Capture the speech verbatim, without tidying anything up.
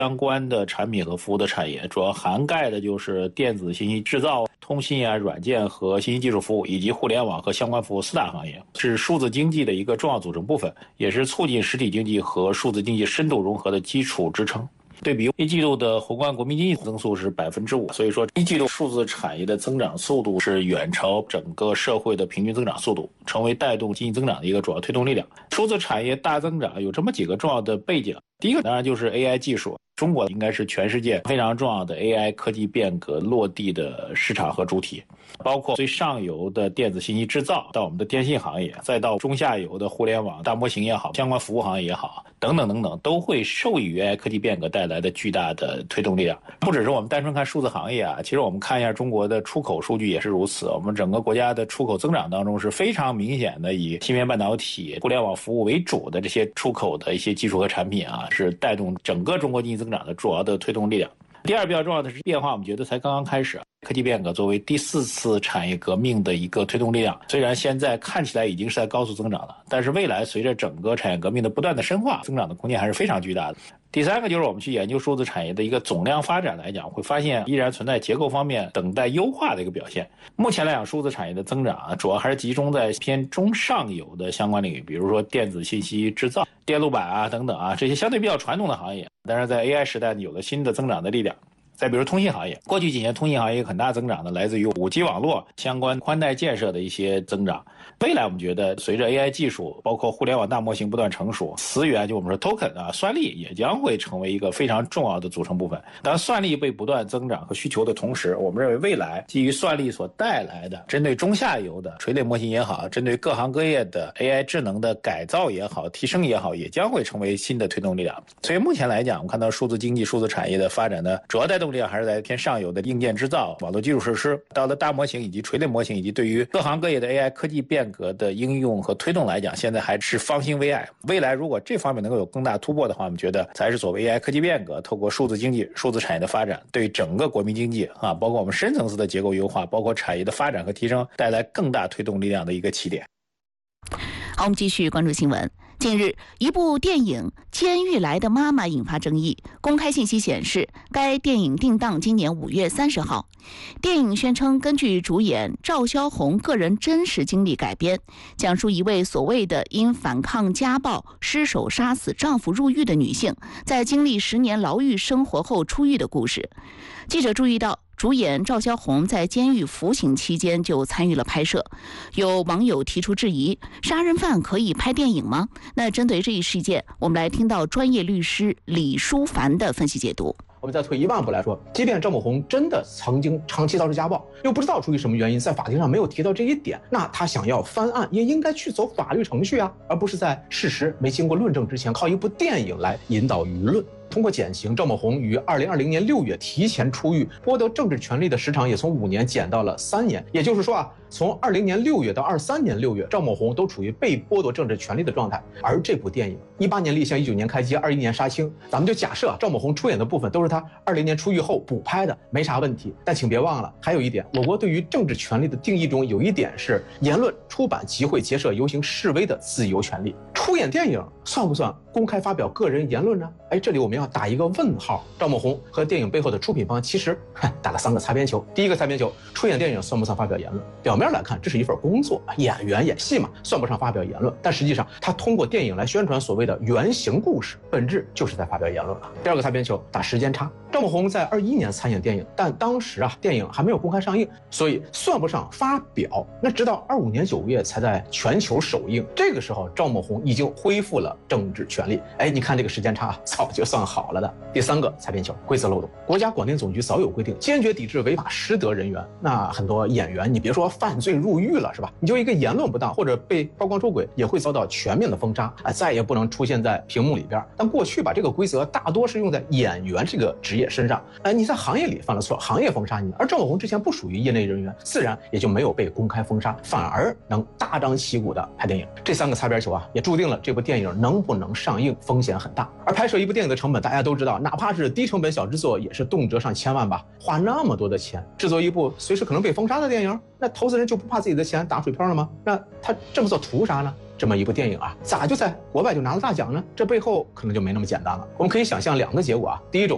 相关的产品和服务的产业，主要涵盖的就是电子信息制造、通信啊、软件和信息技术服务，以及互联网和相关服务四大行业，是数字经济的一个重要组成部分，也是促进实体经济和数字经济深度融合的基础支撑。对比一季度的宏观国民经济增速是百分之五，所以说一季度数字产业的增长速度是远超整个社会的平均增长速度，成为带动经济增长的一个主要推动力量。数字产业大增长有这么几个重要的背景，第一个当然就是 A I 技术，中国应该是全世界非常重要的 A I 科技变革落地的市场和主体，包括最上游的电子信息制造到我们的电信行业，再到中下游的互联网大模型也好，相关服务行业也好，等等等等，都会受益于 A I 科技变革带来的巨大的推动力量。不只是我们单纯看数字行业啊，其实我们看一下中国的出口数据也是如此。我们整个国家的出口增长当中是非常明显的以芯片半导体、互联网服务为主的这些出口的一些技术和产品啊，是带动整个中国经济增长的主要的推动力量。第二比较重要的是变化，我们觉得才刚刚开始。科技变革作为第四次产业革命的一个推动力量，虽然现在看起来已经是在高速增长了，但是未来随着整个产业革命的不断的深化，增长的空间还是非常巨大的。第三个就是我们去研究数字产业的一个总量发展来讲，会发现依然存在结构方面等待优化的一个表现。目前来讲，数字产业的增长啊，主要还是集中在偏中上游的相关领域，比如说电子信息制造、电路板啊等等啊，这些相对比较传统的行业。但是在 A I 时代呢，有了新的增长的力量。再比如通信行业，过去几年通信行业很大增长的来自于 五 G 网络相关宽带建设的一些增长。未来我们觉得随着 A I 技术包括互联网大模型不断成熟，词源就我们说 token 啊，算力也将会成为一个非常重要的组成部分。当算力被不断增长和需求的同时，我们认为未来基于算力所带来的针对中下游的垂类模型也好，针对各行各业的 A I 智能的改造也好、提升也好，也将会成为新的推动力量。所以目前来讲，我们看到数字经济、数字产业的发展的主要带动力量还是在偏上游的硬件制造、网络基础设施，到了大模型以及垂类模型，以及对于各行各业的 A I 科技变革的应用和推动来讲，现在还是方兴未艾。未来如果这方面能够有更大突破的话，我们觉得才是所谓 A I 科技变革透过数字经济、数字产业的发展，对整个国民经济啊，包括我们深层次的结构优化，包括产业的发展和提升，带来更大推动力量的一个起点。 好，我们继续关注新闻。近日，一部电影《监狱来的妈妈》引发争议。公开信息显示，该电影定档今年五月三十号。电影宣称根据主演赵萧红个人真实经历改编，讲述一位所谓的因反抗家暴失手杀死丈夫入狱的女性，在经历十年牢狱生活后出狱的故事。记者注意到，主演赵萧红在监狱服刑期间就参与了拍摄，有网友提出质疑：杀人犯可以拍电影吗？那针对这一事件，我们来听到专业律师李书凡的分析解读。 我们再退一万步来说，即便赵某红真的曾经长期遭受家暴，又不知道出于什么原因在法庭上没有提到这一点，那他想要翻案也应该去走法律程序啊，而不是在事实没经过论证之前，靠一部电影来引导舆论。通过减刑，赵某红于二零二零年六月提前出狱，剥夺政治权利的时长也从五年减到了三年。也就是说啊，从二零年六月到二三年六月，赵某红都处于被剥夺政治权利的状态。而这部电影一八年立项，一九年开机，二一年杀青，咱们就假设赵某红出演的部分都是他二零年出狱后补拍的，没啥问题。但请别忘了，还有一点，我国对于政治权利的定义中有一点是言论、出版、集会、结社、游行、示威的自由权利。出演电影算不算公开发表个人言论呢？哎，这里我们要打一个问号。赵某红和电影背后的出品方其实打了三个擦边球。第一个擦边球，出演电影算不算发表言论？表面来看，这是一份工作，演员演戏嘛，算不上发表言论。但实际上，他通过电影来宣传所谓的原型故事，本质就是在发表言论了。第二个擦边球，打时间差。赵某红在二一年参演电影，但当时啊，电影还没有公开上映，所以算不上发表。那直到二五年九月才在全球首映，这个时候赵某红已经恢复了政治权利。哎，你看这个时间差，早就算好了的。第三个擦边球，规则漏洞。国家广电总局早有规定，坚决抵制违法失德人员。那很多演员，你别说犯罪入狱了，是吧？你就一个言论不当或者被曝光出轨，也会遭到全面的封杀，哎，再也不能出现在屏幕里边。但过去把这个规则大多是用在演员这个职业身上，哎，你在行业里犯了错，行业封杀你。而赵某红之前不属于业内人员，自然也就没有被公开封杀，反而能大张旗鼓的拍电影。这三个擦边球啊，也注定了这部电影能不能上映风险很大。而拍摄一部电影的成本，大家都知道，哪怕是低成本小制作，也是动辄上千万吧。花那么多的钱制作一部随时可能被封杀的电影，那投资人就不怕自己的钱打水漂了吗？那他这么做图啥呢？这么一部电影啊，咋就在国外就拿了大奖呢？这背后可能就没那么简单了。我们可以想象两个结果啊，第一种，